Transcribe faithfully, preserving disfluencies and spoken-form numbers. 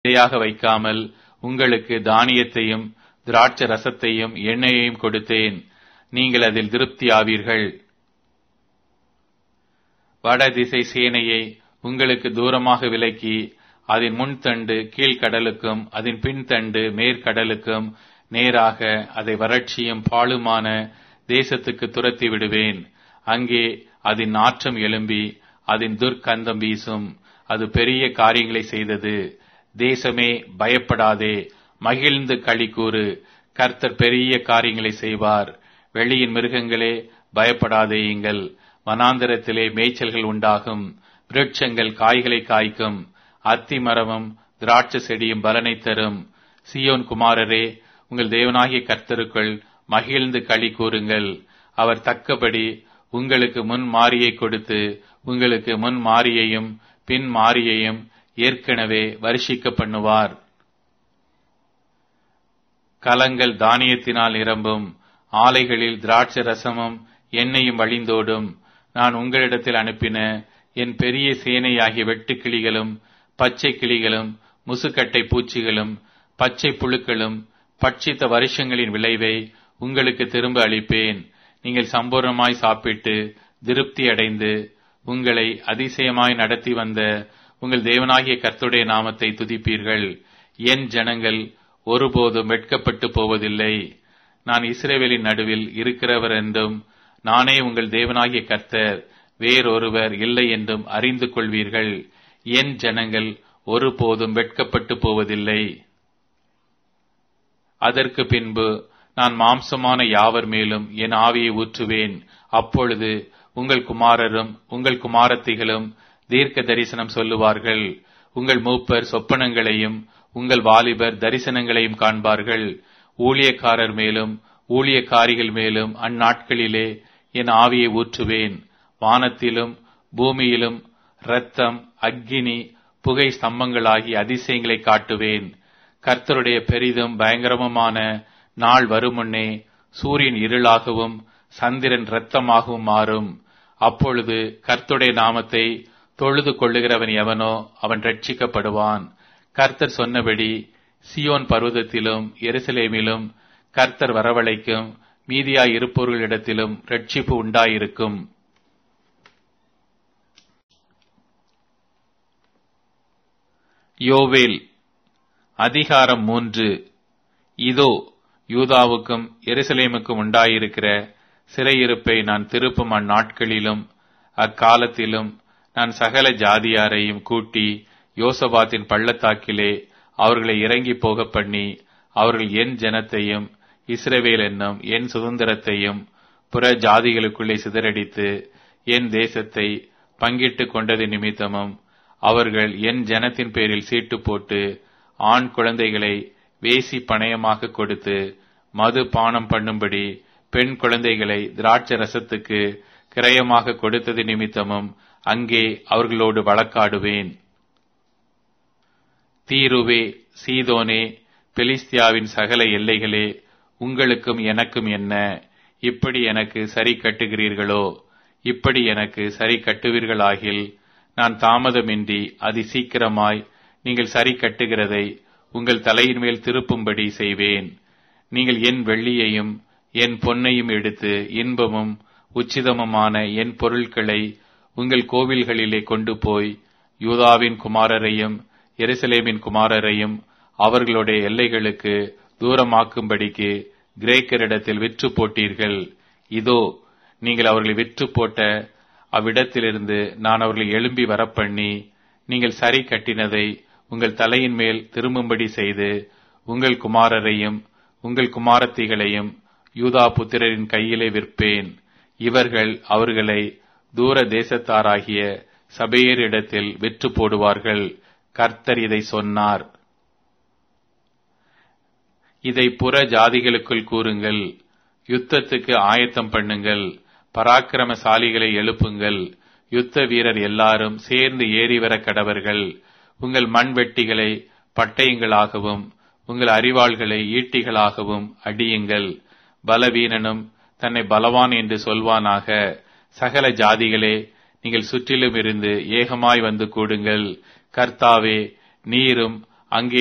இதையாக வைக்காமல் உங்களுக்கு தானியத்தையும் திராட்சை ரசத்தையும் எண்ணெயையும் கொடுத்தேன். நீங்கள் அதில் திருப்தி ஆவீர்கள். வடதிசை சேனையை உங்களுக்கு தூரமாக விலக்கி அதன் முன்தண்டு கீழ்கடலுக்கும் அதன் பின்தண்டு மேற்கடலுக்கும் நேராக அதை வறட்சியும் பாழுமான தேசத்துக்கு துரத்தி விடுவேன். அங்கே அதன் நாற்றம் எழும்பி அதன் துர்க்கந்தம் வீசும். அது பெரிய காரியங்களை செய்தது. தேசமே பயப்படாதே, மகிழ்ந்து களி கூறு. கர்த்தர் பெரிய காரியங்களை செய்வார். வெளியின் மிருகங்களே பயப்படாதேயுங்கள். வனாந்தரத்திலே மேய்ச்சல்கள் உண்டாகும். விருட்சங்கள் காய்களை காய்க்கும். அத்தி மரமும் திராட்சை செடியும் பலனை தரும். சீயோன் குமாரரே, உங்கள் தேவனாகிய கர்த்தருக்குள் மகிழ்ந்து களி கூறுங்கள். அவர் தக்கபடி உங்களுக்கு முன் மாரியை கொடுத்து உங்களுக்கு முன் மாரியையும் பின் மாரியையும் ஏற்கனவே வருஷிக்க பண்ணுவார். கலங்கள் தானியத்தினால் நிரம்பும். ஆலைகளில் திராட்சை ரசமும் எண்ணெயும் வழிந்தோடும். நான் உங்களிடத்தில் அனுப்பின என் பெரிய சேனையாகிய வெட்டுக்கிளிகளும் பச்சை கிளிகளும் முசுக்கட்டை பூச்சிகளும் பச்சை புழுக்களும் பட்சித்த வருஷங்களின் விளைவை உங்களுக்கு திரும்ப அளிப்பேன். நீங்கள் சம்பூர்ணமாய் சாப்பிட்டு திருப்தி அடைந்து உங்களை அதிசயமாய் நடத்தி வந்த உங்கள் தேவனாகிய கர்த்தருடைய நாமத்தை துதிப்பீர்கள். என் ஜனங்கள் ஒருபோதும் வெட்கப்பட்டு போவதில்லை. நான் இஸ்ரவேலின் நடுவில் இருக்கிறவர் என்றும் நானே உங்கள் தேவனாகிய கர்த்தர், வேறொருவர் இல்லை என்றும் அறிந்து கொள்வீர்கள். என் ஜனங்கள் ஒருபோதும் வெட்கப்பட்டு போவதில்லை. அதற்கு பின்பு நான் மாம்சமான யாவர் மேலும் என் ஆவியை ஊற்றுவேன். அப்பொழுது உங்கள் குமாரரும் உங்கள் குமாரத்திகளும் தீர்க்க தரிசனம் சொல்லுவார்கள். உங்கள் மூப்பர் சொப்பனங்களையும் உங்கள் வாலிபர் தரிசனங்களையும் காண்பார்கள். ஊழியக்காரர் மேலும் ஊழியக்காரிகள் மேலும் அந்நாட்களிலே என் ஆவியை ஊற்றுவேன். வானத்திலும் பூமியிலும் இரத்தம், அக்கினி, புகை ஸ்தம்பங்களாகி அதிசயங்களை காட்டுவேன். கர்த்தருடைய பெரிதும் பயங்கரமுமான நாள் வருமுன்னே சூரியன் இருளாகவும் சந்திரன் இரத்தமாகவும் மாறும். அப்பொழுது கர்த்தருடைய நாமத்தை தொழுது கொள்ளுகிறவன் எவனோ அவன் ரட்சிக்கப்படுவான். கர்த்தர் சொன்னபடி சியோன் பர்வதத்திலும் எருசலேமிலும் கர்த்தர் வரவழைக்கும் மீதியாய் இருப்பவர்களிடத்திலும் ரட்சிப்பு உண்டாயிருக்கும். யோவேல் அதிகாரம் மூன்று. இதோ, யூதாவுக்கும் எருசலேமுக்கும் உண்டாயிருக்கிற சிறையிருப்பை நான் திருப்பும் அந்நாட்களிலும் அக்காலத்திலும் நான் சகல ஜாதியாரையும் கூட்டி யோசபாத்தின் பள்ளத்தாக்கிலே அவர்களை இறங்கி போக பண்ணி அவர்கள் என் ஜனத்தையும் இஸ்ரவேல் என்னும் என் சுதந்திரத்தையும் புற ஜாதிகளுக்குள்ளே சிதறடித்து என் தேசத்தை பங்கிட்டு கொண்டது நிமித்தமும் அவர்கள் என் ஜனத்தின் பேரில் சீட்டு போட்டு ஆண் குழந்தைகளை வேசி பணயமாக கொடுத்து மது பானம் பண்ணும்படி பெண் குழந்தைகளை திராட்சை ரசத்துக்கு கிரயமாக கொடுத்தது நிமித்தமும் அங்கே அவர்களோடு வழக்காடுவேன். தீருவே, சீதோனே, பெலிஸ்தியாவின் சகல எல்லைகளே, உங்களுக்கும் எனக்கும் என்ன? இப்படி எனக்கு சரி கட்டுகிறீர்களோ? இப்படி எனக்கு சரி கட்டுவீர்களாகில் நான் தாமதமின்றி அதி சீக்கிரமாய் நீங்கள் சரி கட்டுகிறதை உங்கள் தலையின் மேல் திருப்பும்படி செய்வேன். நீங்கள் என் வெள்ளியையும் என் பொன்னையும் எடுத்து இன்பமும் உச்சிதமுமான என் பொருட்களை உங்கள் கோவில்களிலே கொண்டு போய் யூதாவின் குமாரரையும் எருசலேமின் குமாரரையும் அவர்களுடைய எல்லைகளுக்கு தூரமாக்கும்படிக்கு கிரேக்கரிடத்தில் விற்று போட்டீர்கள். இதோ, நீங்கள் அவர்களை விற்று போட்ட அவ்விடத்திலிருந்து நான் அவர்களை எழும்பி வரப்பண்ணி நீங்கள் சரி கட்டினதை உங்கள் தலையின் மேல் திரும்பும்படி செய்து உங்கள் குமாரரையும் உங்கள் குமாரத்திகளையும் யூதா புத்திரரின் கையிலே விற்பேன். இவர்கள் அவர்களை தூர தேசத்தாராகிய சபையரிடத்தில் விற்று போடுவார்கள். கர்த்தர் இதை சொன்னார். இதை புற ஜாதிகளுக்குள் கூறுங்கள். யுத்தத்துக்கு ஆயத்தம் பண்ணுங்கள். பராக்கிரமசாலிகளை எழுப்புங்கள். யுத்த வீரர் எல்லாரும் சேர்ந்து ஏறி வர கடவர்கள். உங்கள் மண்வெட்டிகளை பட்டயங்களாகவும் உங்கள் அரிவாள்களை ஈட்டிகளாகவும் அடியுங்கள். பலவீனனும் தன்னை பலவான் என்று சொல்வானாக. சகல ஜாதிகளே, நீங்கள் சுற்றிலும் இருந்து ஏகமாய் வந்து கூடுங்கள். கர்த்தாவே, நீரும் அங்கே